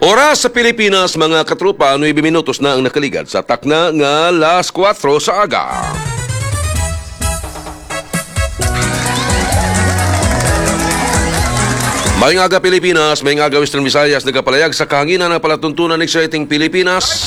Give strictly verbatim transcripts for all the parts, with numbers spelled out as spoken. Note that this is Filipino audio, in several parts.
Oras sa Pilipinas, mga katropa, nueve minutos na ang nakaligad sa takna nga alas kwatro sa aga. May aga Pilipinas, may aga Western Visayas, nagapalayag sa kahanginan ng palatuntunan ng exciting Pilipinas.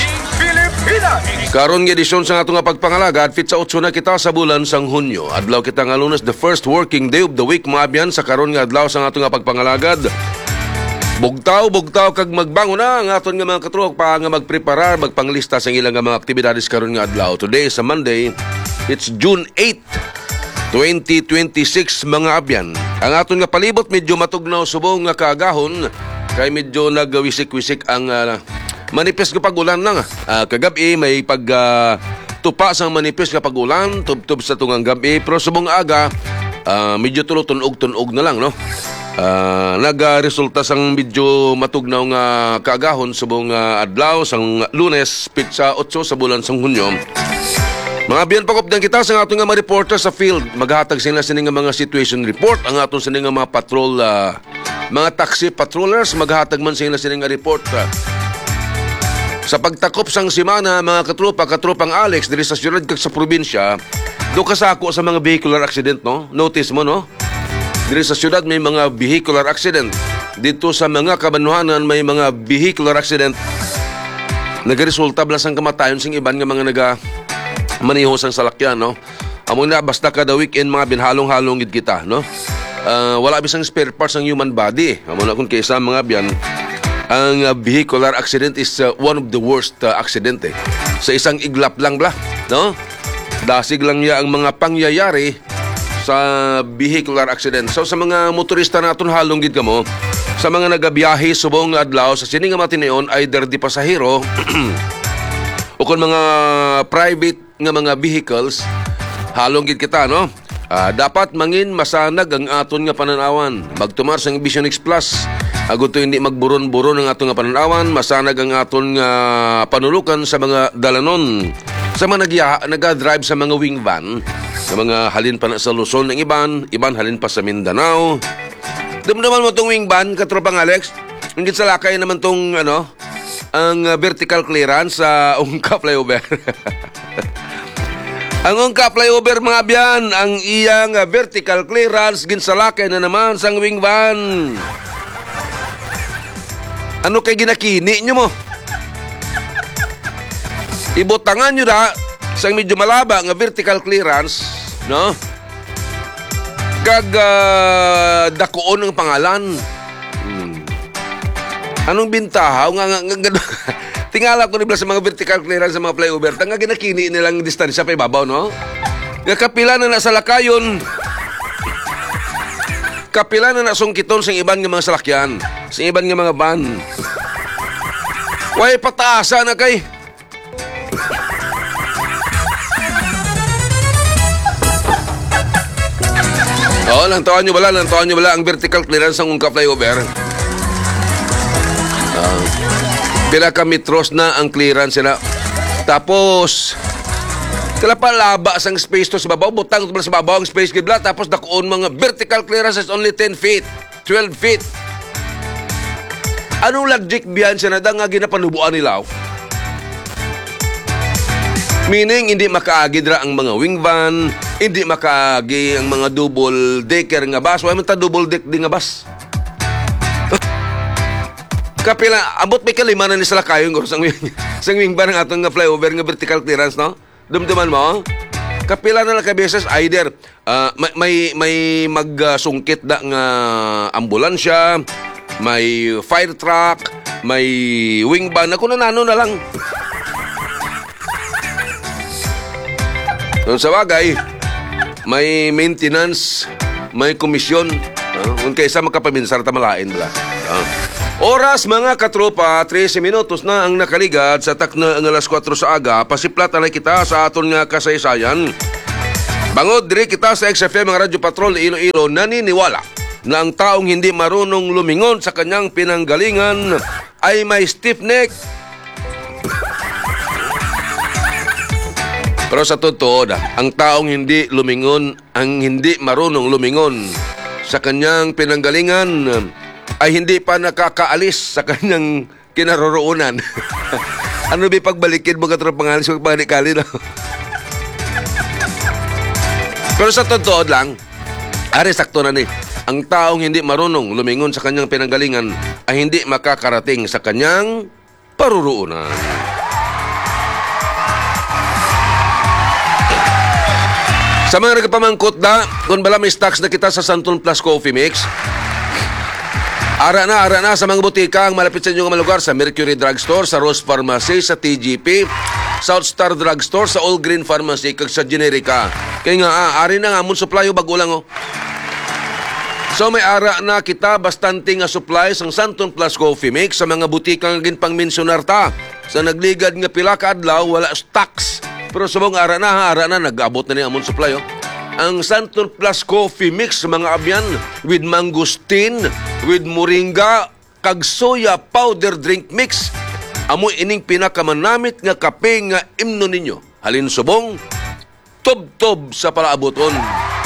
Karon nga edisyon sa atong pagpangalagad, fit sa otso na kita sa bulan sang Hunyo. Adlaw kita nga Lunes, the first working day of the week, maabyan sa karon nga adlaw sa atong pagpangalagad. Bugtaw, bugtaw kag magbangon na ang aton nga mga katrok pa nga magpreparar, magpanglista sa ilang nga mga aktibidades karon nga adlaw. Today sa Monday, it's June eighth, twenty twenty-six mga abyan. Ang aton nga palibot medyo matugnaw subong nga kaagahon kay medyo nagwisik-wisik ang uh, manipis nga pagulan lang. Uh, kagabi may pag uh, tupa sang manipis nga pagulan, tub-tub sa tungang gabi, pero subong aga uh, medyo tulo-tunog-tunog na lang, no? Uh, nagresulta sang medyo matugnaw nga kaagahon subong uh, adlaw sang Lunes pitsa otso sa bulan sang Hunyo. Mga biyan pakop din kita sa atong nga mga reporter sa field. Maghatag sila sining nga mga situation report, ang aton sining nga mga patrol uh, mga taxi patrollers maghatag man sila sining nga report. Uh, sa pagtakop sang semana mga katropa, katropang Alex diri sa syudad kag sa probinsya, do kasako sa mga vehicular accident, no? Notice mo, no? Diri sa syudad may mga vehicular accident. Dito sa mga kabanuhanan may mga vehicular accident. Nagresulta bala sang kamatayon sing iban nga mga naga maniho sang salakyan, no? Amo na basta kada weekend mga binhalong-halong gid kita, no? Uh, wala bisang spare parts ang human body. Amo na kun kaysa mga biyan ang uh, vehicular accident is uh, one of the worst uh, accident eh. Sa isang iglap lang bla, no? Dasig lang niya ang mga pangyayari sa vehicular accident. So sa mga motorista naton halong gid kamo, sa mga nagabiyahe subong adlaw sa sini nga matinion either di pasahero o kon mga private nga mga vehicles, halong gid kita, no? Uh, dapat mangin masanag ang aton nga pananawan. Magtumar sang Vision X Plus. Agud to hindi magburon-buron ang aton nga pananawan, masanag ang aton nga panulukan sa mga dalanon. Sa mga nag-drive sa mga wing van, sa mga halin pa na sa Luzon ng iban, iban halin pa sa Mindanao. Dumdaman mo tong wing van, katropang Alex. Hindi sa lakay naman tong ano, ang uh, vertical clearance sa Ungka flyover. Ang Ungka flyover mga biyan, ang iyang uh, vertical clearance ginsalakay na naman sang wing van. Ano kay ginakini nyo mo? Ibutangan nyo na sang medyo malaba nga vertical clearance, no? Kag uh, dakuon ang pangalan. Hmm. Anong bintaha? Nga nga nga tingala ko nila sa mga vertical clearance sa mga flyover, tanga ginakini nilang distansya pa ibabaw, no? Nga kapila na na sa lakayon. Kapila na na sungkiton sa iban nga mga salakyan, sa iban nga mga van. Way pataasa na kay. Oo, oh, lantawan nyo bala, lantawan nyo bala ang vertical clearance ng Ungka flyover. Uh, pila ka metros na ang clearance sila. Tapos, kala pa laba sang space to sa babaw, butang to sa babaw ang space kibla, tapos dakuon mga vertical clearance is only ten feet, twelve feet. Anong logic biyan siya na da nga ginapanubuan nila? Meaning, hindi makaagid ra ang mga wing van, hindi makaagi ang mga double decker nga bus. Wala man ta double deck di nga bus. Kapila, abot may kalima na ni sa lakayon ko sang wing, sang wing van ng atong nga flyover nga vertical clearance, no? Dumduman mo? Kapila na lang kabeses, either uh, may, may, may magsungkit da nga ambulansya, may fire truck, may wing van, ako na nano na lang. Doon sa bagay, may maintenance, may komisyon. Uh, kung kaysa magkapaminsar, tamalain bala. Uh. Oras mga katropa, trese minutos na ang nakaligad sa takna ang alas kwatro sa aga. Pasiplat na kita sa aton nga kasaysayan. Bangod diri kita sa X F M ang Radyo Patrol Iloilo, naniniwala na ang taong hindi marunong lumingon sa kanyang pinanggalingan ay may stiff neck. Pero sa totoo, ang taong hindi lumingon, ang hindi marunong lumingon sa kanyang pinanggalingan ay hindi pa nakakaalis sa kanyang kinaroroonan. Ano ba pagbalikin mo katulad pangalan sa pagpanikali, no? Pero sa totoo lang, ari sakto na ni, ang taong hindi marunong lumingon sa kanyang pinanggalingan ay hindi makakarating sa kanyang paruroonan. Sa mga nagpamangkot na, kung bala may stocks na kita sa Santon Plus Coffee Mix, ara na, ara na sa mga butika ang malapit sa inyong mga lugar, sa Mercury Drugstore, sa Rose Pharmacy, sa T G P, South Star Drugstore, sa All Green Pharmacy, kag sa Generica. Kaya nga, ah, ari na nga, mun supply o bago lang, oh. So may ara na kita bastante nga supply sang Santon Plus Coffee Mix sa mga butika nga ginpangmensionar ta. Sa nagligad nga pila ka adlaw, wala stocks. Pero subong ara na, ha, ara na, nag-abot na niya amon supply, oh. Ang Santon Plus Coffee Mix, mga abyan, with mangosteen, with moringa, kag soya powder drink mix. Amo ining pinakamanamit nga kape nga imno ninyo. Halin subong, tob-tob sa palaaboton.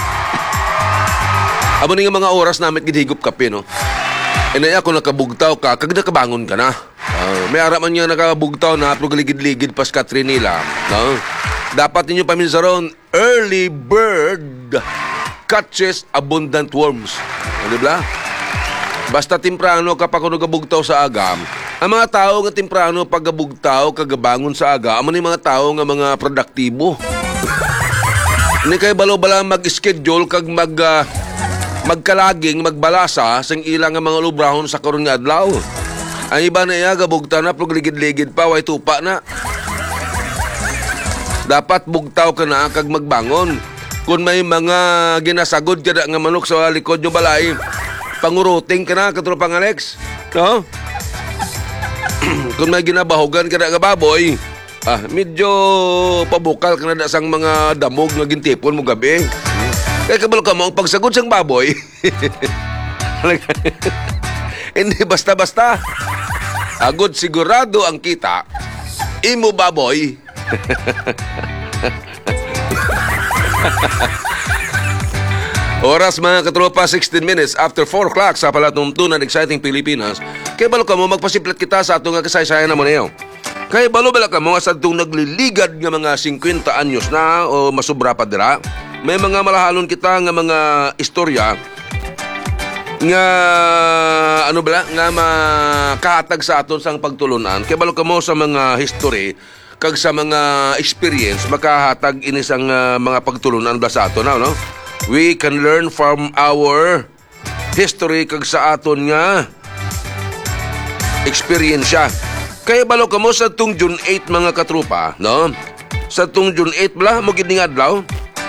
Amo ni nga mga oras namit gidhigop kape, no? Inaya kung nakabugtaw ka, kag nakabangon ka na. Uh, may ara man niya nakabugtaw na, pero ligid-ligid pas katrinila, no? Dapat ninyo paminsaron, early bird catches abundant worms. Ano ba? Basta temprano kapag kung nagabugtaw sa agam, ang mga tao nga temprano pagabugtaw, kagabangon sa aga, amo ni mga tao nga mga produktibo. Hindi kayo balo-bala mag-schedule kag mag, uh, magkalaging, magbalasa sa ilang nga mga lubrahon sa karon nga adlaw. Ang iba na iya, gabugtaw na, pero ligid-ligid pa, way tupa na. Dapat bugtaw ka na kag magbangon. Kung may mga ginasagod ka na nga manok sa likod nyo balay, panguruting ka na, katulad pang Alex. No? Kung may ginabahogan ka na nga baboy, ah, medyo pabukal ka na sang mga damog na gintipon mo gabi. Kaya kabalo ka mo, ang pagsagod sang baboy, hindi basta-basta. Agod sigurado ang kita, imo baboy. Oras mga katropa, sixteen minutes after four o'clock sa palatuntunan exciting Pilipinas. Kaya balo ka mo, magpasiplat kita sa atong kasaysayan na mo na yun. Kaya balo bala ka mo sa itong nagliligad ng mga fifty anyos na o masubra pa dira. May mga malahalon kita ng mga istorya nga ano bala nga makahatag sa aton sang pagtulunan. Kaya balo ka mo sa mga history kag sa mga experience makahatag inisang uh, mga pagtulunan ba sa aton, no? We can learn from our history kag sa aton nga experience siya. Kaya balo ka mo sa tung June eight mga katrupa, no? Sa tung June eight bala mo gid ning adlaw.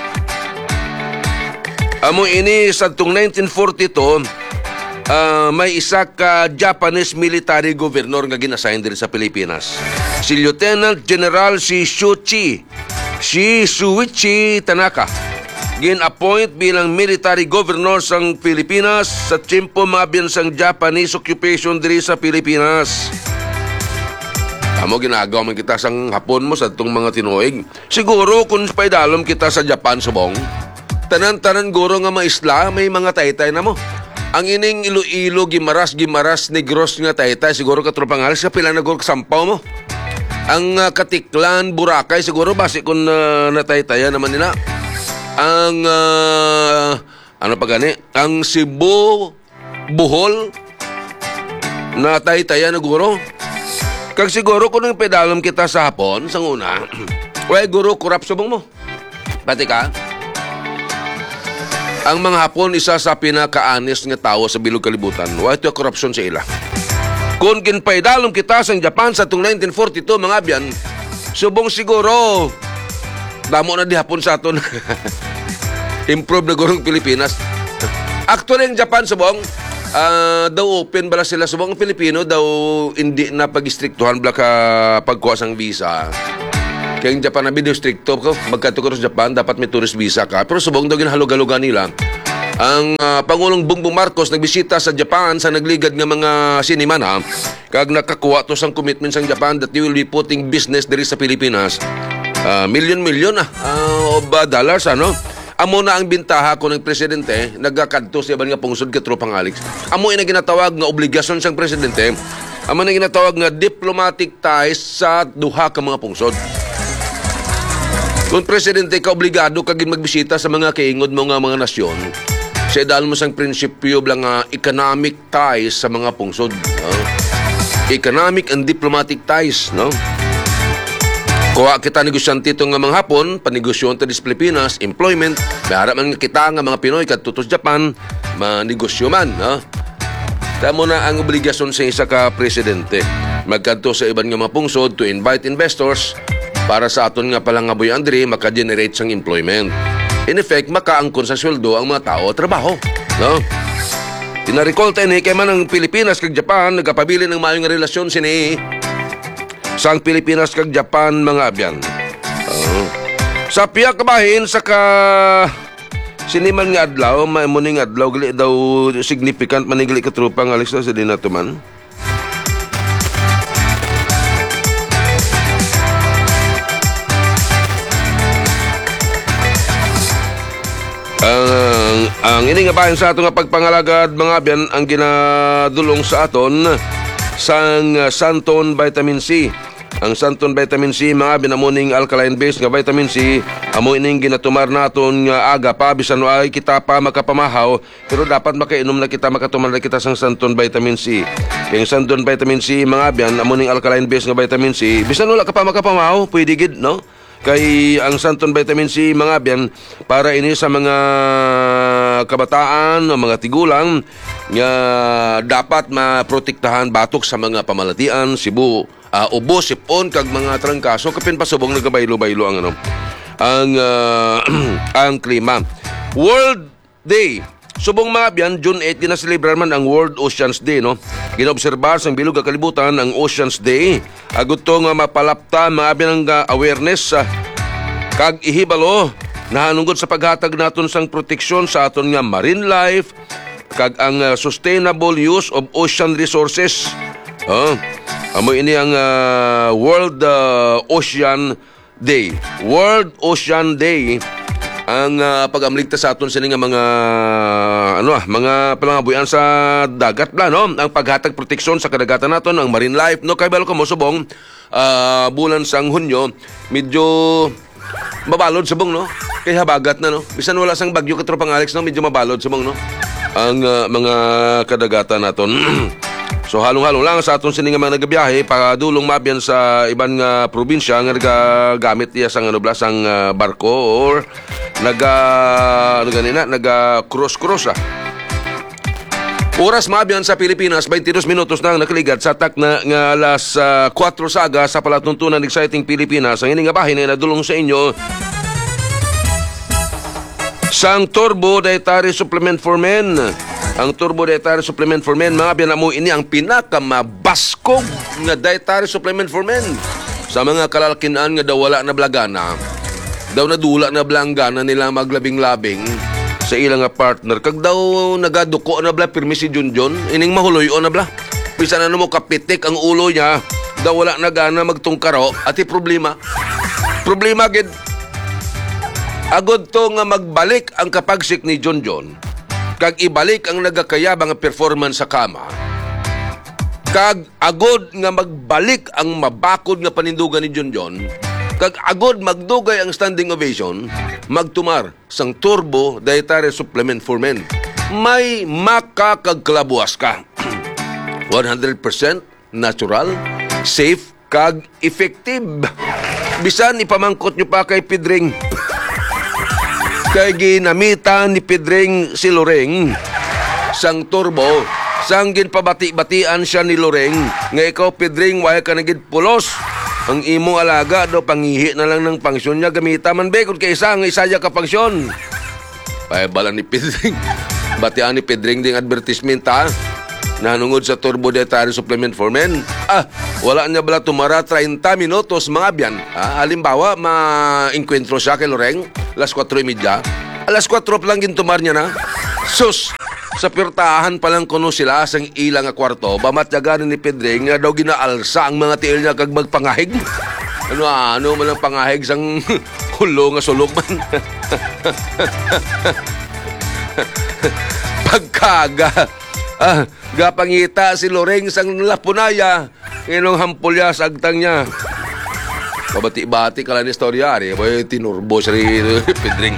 Amo ini sa tung nineteen forty-two, uh, may isa ka Japanese military governor nga ginassign diri sa Pilipinas. Si Lieutenant General si Shuichi, si Shuichi Tanaka. Gin-appoint bilang military governor sang Pilipinas sa tiyempo mabiyan sang Japanese occupation diri sa Pilipinas. Amo ginagawa man kita sang hapon mo sa itong mga tinuig. Siguro kung paidalom kita sa Japan subong, tanan-tanan guro nga maisla, may mga taytay na mo. Ang ining Iloilo, Gimaras, Gimaras, Negros nga taytay, siguro katropang halos ka pila na guro kasampaw mo. Ang uh, Katiklan, Boracay, siguro basi kung uh, nataytayan naman nila. Ang, uh, ano pa gani? Ang Cebu, Bohol, nataytayan na guro. Kag siguro kung nang pedalom kita sa hapon, sang una, way guro, kurap subong mo. Pati ka? Ang mga Hapon, isa sa pinaka-honest nga tao sa bilog kalibutan. Way ito korupsyon sa ila. Kung kinpaidalom kita sa Japan sa itong nineteen forty-two, mga abyan, subong siguro, damo na di Hapon sa aton. Improve na gurong Pilipinas. Actually, ang Japan, subong, uh, daw open bala sila. Subong, ang Pilipino, daw hindi na pag-istriktuhan bala ka pagkuha sang visa. Kaya yung Japan na video stricto ko, magkatukor sa Japan, dapat may tourist visa ka. Pero subong daw ginhalog-halogan nila. Ang uh, Pangulong Bongbong Marcos nagbisita sa Japan sa nagligad ng mga sinima na, kag nakakuha to sang commitment sa Japan that they will be putting business diri sa Pilipinas. Uh, million-million ah, uh, of uh, dollars, ano? Amo na ang bintaha ko ng presidente, nagkakadto sa iban nga pungsod ka tropang Alex. Amo ina ginatawag nga obligasyon sang presidente, amo na ginatawag nga diplomatic ties sa duha ka mga pungsod. Kung presidente ka obligado kag magbisita sa mga kaingod mo nga mga nasyon, sa dahil mo sang prinsipyo lang nga economic ties sa mga pungsod. No? Economic and diplomatic ties, no? Kuha kita negosyante itong nga mga hapon, panegosyon ta dis Pilipinas, employment, maharap man kita nga mga Pinoy kadto sa Japan, manegosyo man, no? Tamo na ang obligasyon sa isa ka presidente. Magkadto sa iban nga mga pungsod to invite investors para sa aton nga palang nga Boy Andre maka-generate sang employment. In effect, makaangkon sa sweldo ang mga tao trabaho, no? Tinarekolta ni kay man ang Pilipinas kag Japan nagapabili ng maayong relasyon sini sang Pilipinas kag Japan mga abyan. Uh, sa piya ka bahin sa ka siniman nga adlaw, may muning adlaw gali daw significant manigli ka tropa ng Alex na sa dinatuman. Ang ang ini nga bahin sa ato nga pagpangalagad mga abyan ang ginadulong sa aton sang uh, Santon Vitamin C. Ang Santon Vitamin C mga binamuning alkaline base nga vitamin C amo ining ginatumar naton nga aga pa bisan ay kita pa makapamahaw pero dapat makainom na kita makatumar na kita sang Santon Vitamin C. Yung Santon Vitamin C mga biyan amuning alkaline base nga vitamin C bisan wala ka pa makapamahaw pwede gid no? Kay ang Santon Vitamin C mga biyan para ini sa mga kabataan o mga tigulang nga dapat maprotektahan batok sa mga pamalatian, sibo, uh, ubo, sipon kag mga trangkaso kapin pasubong nagabaylo-baylo ang ano ang uh, ang klima. World Day subong mga biyan June eight ginaselebrar man ang World Oceans Day no. Ginaobserbar sang bilog ka kalibutan ang Oceans Day. Agot to nga mapalapta mga biyan ang awareness uh, kag ihibalo nahanungod sa paghatag naton sang proteksyon sa aton nga marine life kag ang uh, sustainable use of ocean resources. Oh, amo ini ang uh, World uh, Ocean Day. World Ocean Day ang uh, pag-amligta sa aton sini nga mga ano ah, mga palangabuyan sa dagat bla no, ang paghatag proteksyon sa kadagatan naton ang marine life no kay balo ko mo subong uh, bulan sang Hunyo medyo mabalod subong no kay habagat na no bisan wala sang bagyo katropang Alex no medyo mabalod subong no ang uh, mga kadagatan naton. So halong-halong lang sa aton sini nga mga nagabiyahe padulong mabiyan sa iban nga probinsya nga nagagamit iya sang ano bla sang uh, barko or naga ano ganina naga cross-cross ah. Oras mabiyan sa Pilipinas twenty-two minutos nang nakaligat sa tak na nga alas uh, four saga sa palatuntunan exciting Pilipinas. Ang ini nga bahin ay nadulong sa inyo sang Turbo Dietary Supplement for Men. Ang Turbo Dietary Supplement for Men mga biyan mo ini ang pinakamabaskog nga dietary supplement for men sa mga kalalkinan nga daw wala na blagana daw nadula na blanggana nila maglabing-labing sa ilang nga partner kag daw nagaduko na bla pirmi si Junjun ining mahuloy-o na bla bisan ano mo kapitik ang ulo niya daw wala na gana magtungkaro ati problema problema gid agod to nga magbalik ang kapagsik ni Junjun kag ibalik ang nagakayabang performance sa kama kag agod nga magbalik ang mabakod nga panindugan ni Junjun kag agod magdugay ang standing ovation magtumar sang Turbo Dietary Supplement for Men may makakagklabuas ka one hundred percent natural safe kag effective bisan ipamangkot nyo pa kay Pidring kay ginamitan ni Pidring si Loreng sang Turbo sang ginpabati-batian siya ni Loreng nga ikaw Pidring way ka nagid pulos ang imo alaga do pangihi na lang ng pangsyon niya gamita man be kun kay isa nga isaya ka pangsyon pay bala ni Pidring batian ni Pidring ding advertisement ha nanungod sa Turbo Dietary Supplement for Men ah wala niya bala tumara thirty minutos mga biyan ah, halimbawa ma-encuentro siya kay Loreng alas four thirty alas four pa lang gintumar niya na sus sa pirtahan pa lang kuno sila sang ilang nga kwarto bamatyagan ni Pidring nga daw ginaalsa ang mga tiil niya kag magpangahig ano ano man ang pangahig sang Pulo nga sulog man. Pagkaga, ah, gapangita si Loreng sang lapunaya, inong hampulya sa agtang niya. Pabati-bati ka lang ni istorya, ari, boy, tinurbo siya rin, Pedring.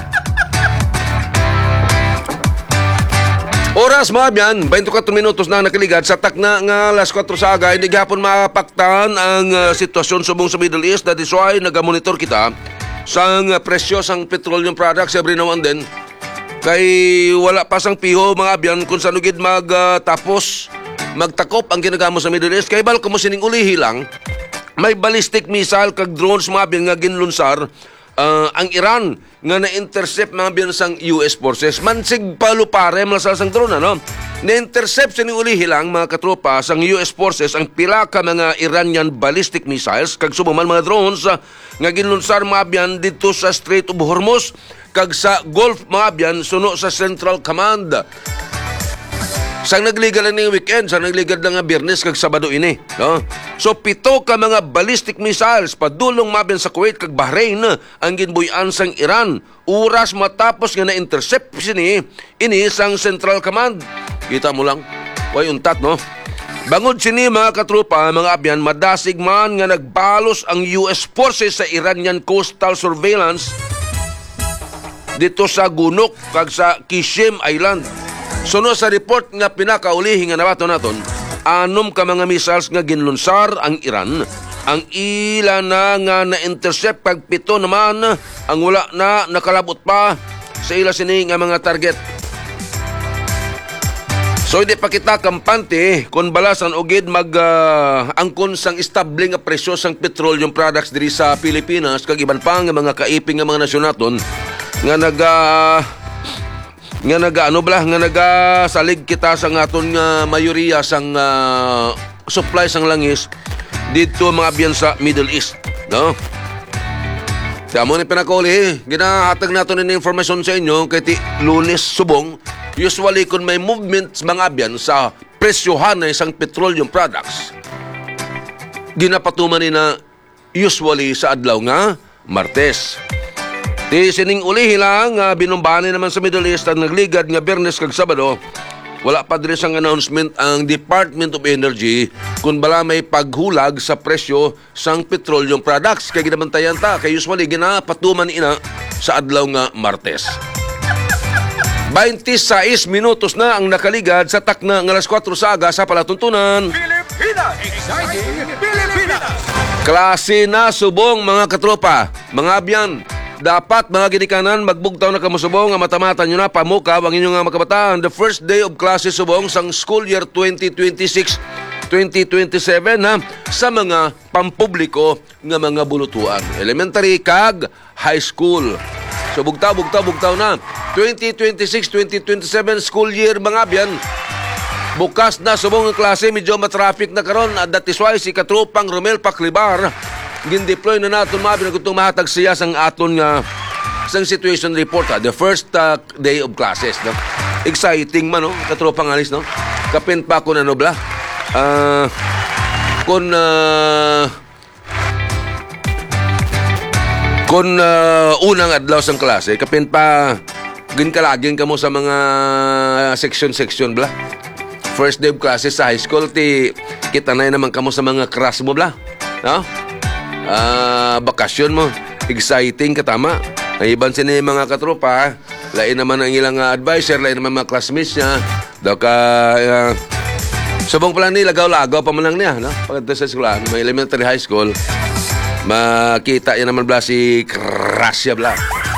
Oras mga biyan, twenty-four minutos na nakaligad sa takna nga alas four sa aga, hindi gapon mapaktan ang uh, sitwasyon subong sa Middle East. That is why nagamonitor kita sa uh, presyo sang petroleum products every now and then. Kay wala pa sang piho mga biyan kung saan ugid magtapos, uh, magtakop ang ginagamo sa Middle East. Kay bal kung sining ulihi lang, may ballistic missile kag drones mga biyan nga ginlunsar uh, ang Iran nga na-intercept mga biyan sang U S forces. Mansig palupare malasal sang drone, ano? Na-intercept sining ulihi lang mga katropa sang U S forces ang pila ka mga Iranian ballistic missiles kag sumuman mga drones uh, nga ginlunsar mga biyan dito sa Strait of Hormuz kag sa Gulf mga biyan suno sa Central Command. Sang nagligad lang ng weekend, sang nagligad lang nga Biyernes kag Sabado ini, no? So pito ka mga ballistic missiles padulong mabiyan sa Kuwait kag Bahrain ang ginbuy-an sang Iran oras matapos nga na-intercept sini ini sang Central Command. Kita mo lang, way untat, no? Bangod sini mga katropa, mga abyan, madasig man nga nagbalos ang U S forces sa Iranian coastal surveillance dito sa Gunok kag sa Kishim Island. Suno sa report nga pinakaulihi nga nabato naton, anom ka mga missiles nga ginlunsar ang Iran. Ang ila na nga na-intercept kag pito naman ang wala na nakalabot pa sa ila sini nga mga target. So hindi pa kita kampante kung balasan ugid mag uh, angkon sang estable nga presyo sang petroleum products diri sa Pilipinas kag iban pa nga mga kaiping nga mga nasyon naton nga naga uh, nga naga ano bala nga naga salig kita sa aton nga mayoriya sang uh, supply sang langis dito mga biyan sa Middle East, no? Damo ni pinakauli, ginahatag nato ni information sa inyo kay ti Lunes subong. Usually kung may movements mga biyan sa presyohan ng isang petroleum products, ginapatuman ni na usually sa adlaw nga Martes. Di sining ulihi lang, uh, binumbani naman sa Middle East ang nagligad nga Biyernes kag Sabado. Wala pa din sang announcement ang Department of Energy kung bala may paghulag sa presyo sang petroleum products. Kaya ginabantayan ta, kaya usually ginapatuman ina sa adlaw nga Martes. twenty-six minutos na ang nakaligad sa takna ng alas four sa aga sa palatuntunan. Pilipinas! Exciting Pilipinas! Klase na subong mga katropa, mga abyan. Dapat mga ginikanan magbugtaw na kamusubong nga matamatan nyo na pamukaw ang inyong nga makabataan. The first day of classes subong sang school year twenty twenty-six twenty twenty-seven ha, sa mga pampubliko nga mga bulutuan. Elementary kag high school. So bugtaw, bugtaw, bugtaw na. twenty twenty-six twenty twenty-seven school year mga abyan. Bukas na subong ang klase, medyo matraffic na karon. At that is why si Katropang Romel Paclibar gin-deploy na natin mabi na kung mahatag siya sang aton nga sang situation report ha, the first uh, day of classes, no? Exciting man, no? Katropang alis, no? Kapin pa ko na no bla uh, kung uh, kung uh, unang adlaw sang klase kapin pa ginkalagin ka mo sa mga section-section bla first day of classes sa high school ti kita na naman kamo sa mga class mo bla, no? Ah, uh, bakasyon mo. Exciting katama. Ay iban sini mga katropa, lain naman ang ilang uh, advisor, lain naman mga classmates niya. Daw ka uh, subong pala ni lagaw-lagaw pa man lang niya, no? Pagkatapos sa eskwelahan, may elementary high school, makita yan naman bla si Krasya bla.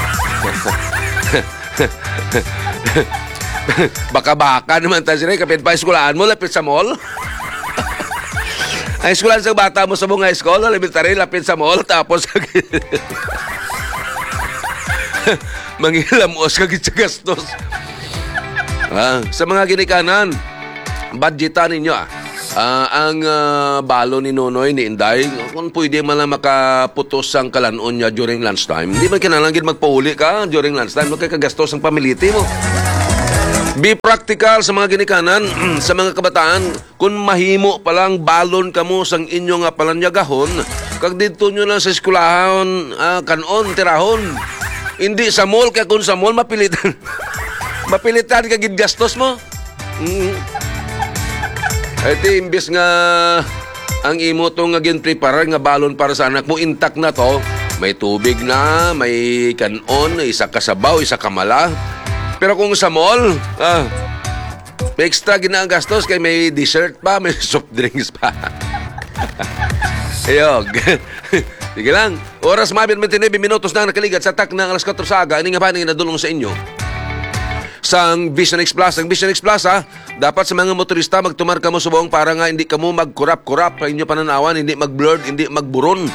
Baka-baka naman tayo sila, kapit pa eskwelahan mo, lapit sa mall. Ang eskwelahan sa bata mo sa mga high school, elementary, lapit sa mall, tapos mangilamos kagit sa gastos. Ah, sa mga ginikanan, budgetan ninyo ah. Uh, ang uh, balo ni Nonoy, ni Inday, kung pwede man lang makaputos ang kalanon niya during lunchtime, hindi man kinalangin magpauli ka during lunchtime, no? Kaya kagastos ang pamiliti mo. Be practical sa mga ginikanan, sa mga kabataan. Kung mahimo palang balon kamo sang inyo nga palanyagahon, kag dito nyo lang sa eskulahon, ah, kanon, tirahon. Hindi sa mall, kaya kung sa mall, mapilitan. Mapilitan ka gid gastos mo. Mm. Ito, imbis nga ang imo to nga gin-prepare nga balon para sa anak mo, intact na to. May tubig na, may kanon, isa kasabaw, isa kamala. Pero kung sa mall, ah, may extra ginaang gastos kay may dessert pa, may soft drinks pa. Ayog. Sige lang. Oras mabin twenty-nine minutos na nakaligat sa tak ng alas kwatro sa aga. Ini nga ba nga nadulong sa inyo? Sang Vision X Plus. Ang Vision X Plus, ha, dapat sa mga motorista magtumar ka mo subong para nga hindi ka mo magkurap-kurap sa inyo pananawan, hindi mag-blurred, hindi magburon.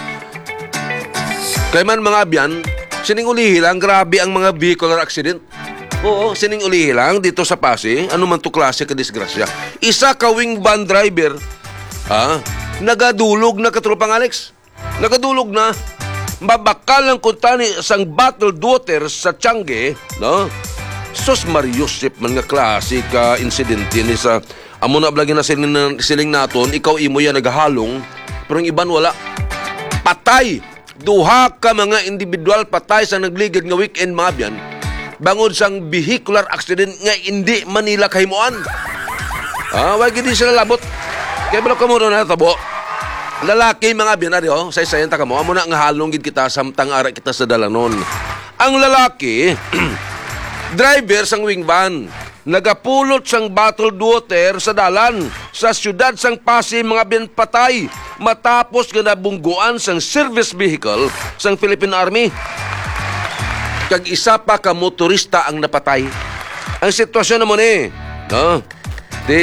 Kaya man mga abyan, sining ulihi lang, grabe ang mga vehicular accident. Oo, sining ulihi lang dito sa Pasig, ano man to klase ka disgrasya. Isa ka wing van driver, ha, nagadulog na katropang Alex. Nagadulog na. Mabakal ang kuntani sang bottled water sa Tiangge, no? Sus Mariusip man nga klase ka insidente ni sa amo na blagi na siling, siling naton, ikaw imo yan nagahalong, pero yung iban wala. Patay. Duha ka mga individual patay sa nagligid nga weekend mga byan. Bangod sang vehicular accident nga hindi Manila kahimuan. Ah, wag gid sila labot. Kaya bala ka mo na tabo. Lalaki mga binari, oh, say-sayan ta ka mo. Amo na nga halong gid kita samtang ara kita sa dalanon. Ang lalaki, driver sang wing van, nagapulot sang bottled water sa dalan sa siyudad sang Pasig mga bin patay matapos nga nabungguan sang service vehicle sang Philippine Army. Kag isa pa ka motorista ang napatay. Ang sitwasyon naman eh, no? Di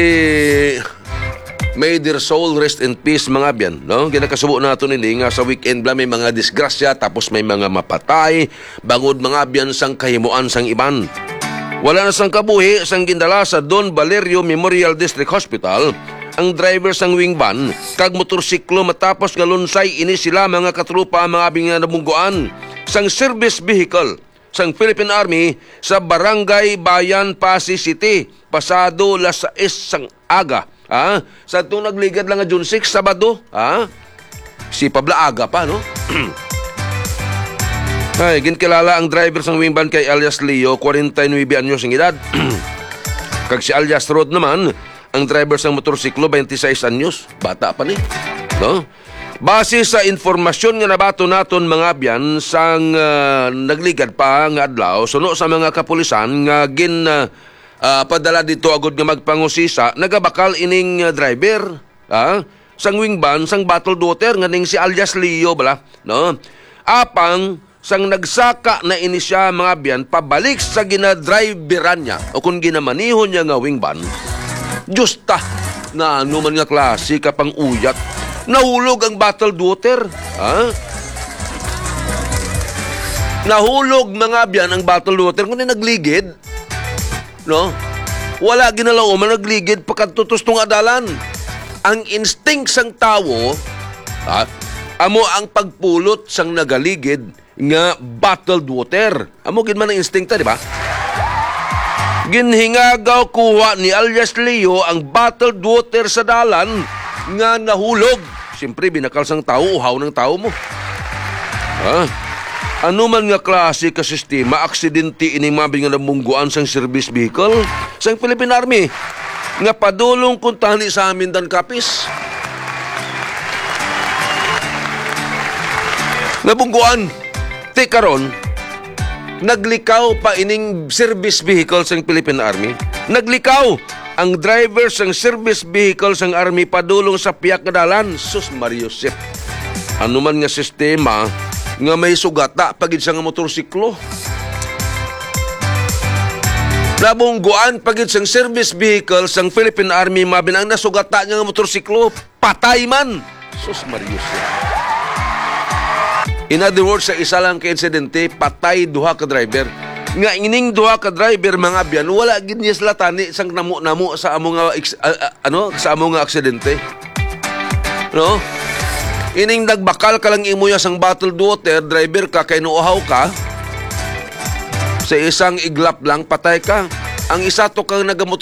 may their soul rest in peace mga byan, no? Ginakasubo nato nini nga sa weekend bla may mga disgrasya tapos may mga mapatay, bangod mga byan sang kahimuan sang iban. Wala na sang kabuhi sang gindala sa Don Valerio Memorial District Hospital ang driver sang wing van kag motorsiklo matapos nga lunsay ini sila mga katrupa mga abing nga nabungguan sang service vehicle sang Philippine Army sa Barangay Bayan, Pasig City pasado las sais sang aga. Ah, sa itong nagligad lang nga June six, Sabado, ah, si Pabla aga pa, no? Ay, ginkilala ang driver sang wing van kay alias Leo, forty-nine anyos ang edad. Kag si alias Rod naman, ang driver sang motorsiklo, twenty-six anyos, bata pa ni, no? Base sa informasyon nga nabato naton mga byan sang uh, nagligad pa nga adlaw, suno sa mga kapulisan nga gin uh, Uh, padala dito agad nga magpangusisa, nagabakal ining uh, driver, ha? Sang wing van, sang bottled water, nga ning si alias Leo, bala, no? Apang, sang nagsaka na ini siya mga byan, pabalik sa ginadriveran niya, o kung ginamanihon niya nga wing van, Diyos ta, na ano man nga klase kapang uyat, nahulog ang bottled water, ha? Nahulog mga byan ang bottled water, kung nagligid, no? Wala ginalaw man nagligid pagkatutos tong adalan. Ang instinct sang tawo, ha, amo ang pagpulot sang nagaligid nga bottled water. Amo gid man ang instinct ta, di ba? Ginhingagaw kuha ni alias Leo ang bottled water sa dalan nga nahulog. Siyempre binakal sang tao, uhaw ng tao mo. Ha? Ano man nga klase ka sistema, aksidente ining mabing nga namungguan sang service vehicle sang Philippine Army nga padulong kung tani sa amin dan kapis. Nabungguan. Ti karon, naglikaw pa ining service vehicle sang Philippine Army. Naglikaw ang driver sang service vehicle sang Army padulong sa piyak nga dalan. Sus Mariusip. Ano man nga sistema nga may sugata pagid sa nga motorsiklo. Nabungguan pagid sang service vehicle sang Philippine Army mabin ang nasugata nga motorsiklo, patay man. Sus Marius. In other words, sa isa lang ka insidente, patay duha ka driver. Nga ining duha ka driver mga byan, wala gid niya sila tani sang namo-namo sa amo nga uh, uh, ano, sa amo nga aksidente. No? Ining nagbakal ka lang imo ya sang bottled water, driver ka, kay nuuhaw ka, sa isang iglap lang, patay ka. Ang isa to kang nagamotor